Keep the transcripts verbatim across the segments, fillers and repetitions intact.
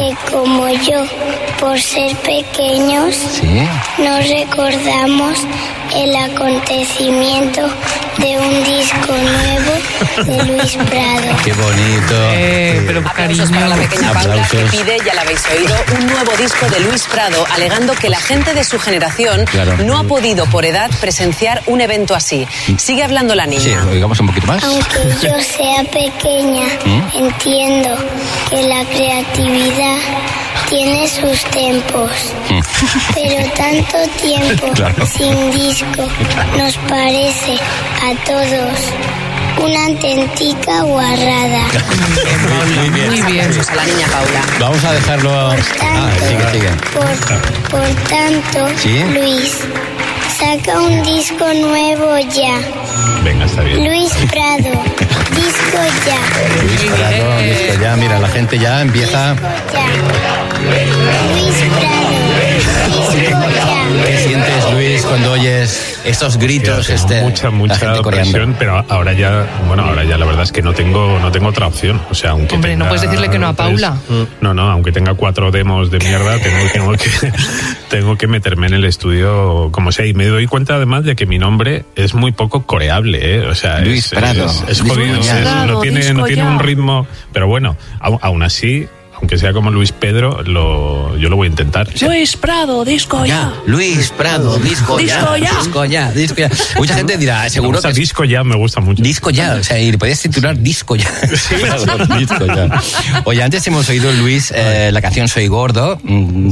que como yo, por ser pequeños, ¿Sí? no recordamos el acontecimiento de un disco nuevo de Luis Prado. ¡Qué bonito! Eh, pero Aplausos para la pequeña Paula, Aplausos. que pide, ya la habéis oído, un nuevo disco de Luis Prado, alegando que la gente de su generación Claro. no ha podido por edad presenciar un evento así. Sigue hablando la niña. Sí, oigamos un poquito más. Aunque yo sea pequeña, entiendo que la creatividad tiene sus tiempos. Pero tanto tiempo Claro. sin disco nos parece a todos una auténtica guarrada. Muy bien. Muy bien. Aplausos a la niña Paula. Vamos a dejarlo... Ah, sigue, sigue. Por, por tanto, ¿Sí? Luis, saca un disco nuevo ya. Venga, está bien. Luis Prado, disco ya. Luis Prado, disco ya. Mira, la gente ya empieza... Ya. Luis Prado, disco ya. ¿Qué sientes, Luis, cuando oyes estos gritos? Tengo este, mucha, la mucha gente coreando? presión, pero ahora ya, bueno, ahora ya la verdad es que no tengo, no tengo otra opción. O sea, aunque Hombre, no tenga puedes decirle que no a tres- Paula. No, no, aunque tenga cuatro demos de mierda, tengo, tengo que, tengo que meterme en el estudio como sea. Y me doy cuenta además de que mi nombre es muy poco coreable, ¿eh? O sea, Luis es, Prado. es, es Luis jodido, Prado, es- no Prado, tiene, no disco tiene ya. un ritmo, pero bueno, aún, aún así, aunque sea como Luis Pedro, lo, yo lo voy a intentar. Luis Prado, disco Ya, Luis Prado, disco, Disco ya, ya. disco ya, disco ya. Mucha gente dirá, seguro Vamos a que es disco ya me gusta mucho. disco ya, o sea, y le podías titular disco ya. Claro, disco ya. Oye, antes hemos oído, Luis, eh, la canción Soy Gordo. Mm,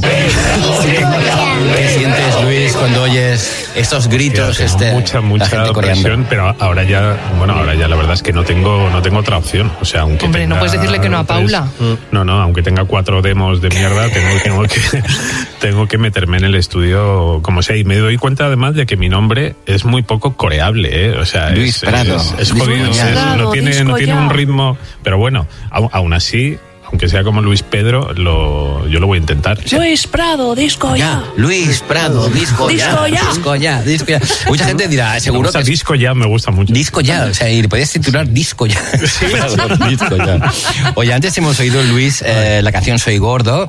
¿Qué sientes, Luis, cuando oyes estos gritos? Tengo este, mucha, la mucha gente coreando? presión, pero ahora ya, bueno, ahora ya la verdad es que no tengo, no tengo otra opción. O sea, aunque Hombre, no tenga puedes decirle que no a tres- Paula. No, no, aunque tenga cuatro demos de mierda, tengo, tengo que, tengo que meterme en el estudio como sea. Y me doy cuenta además de que mi nombre es muy poco coreable, ¿eh? O sea, Luis es, Prado. es, es Luis jodido, Prado, es- no tiene, no disco tiene ya. un ritmo, pero bueno, aún, aún así, aunque sea como Luis Pedro, lo, yo lo voy a intentar. Luis Prado, disco Ya, Luis Prado, disco, Disco ya, ya. disco ya, disco ya. Mucha gente dirá, seguro O sea, que es disco ya me gusta mucho. disco ya, o sea, y le podías titular disco ya. Claro, disco ya. Oye, antes hemos oído, Luis, eh, la canción Soy Gordo.